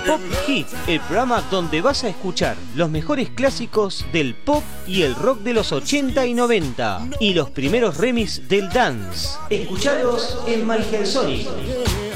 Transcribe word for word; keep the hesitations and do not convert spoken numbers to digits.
Pop Hit, el programa donde vas a escuchar los mejores clásicos del pop y el rock de los ochenta y noventa y los primeros remix del dance. Escuchalos en My Sonic.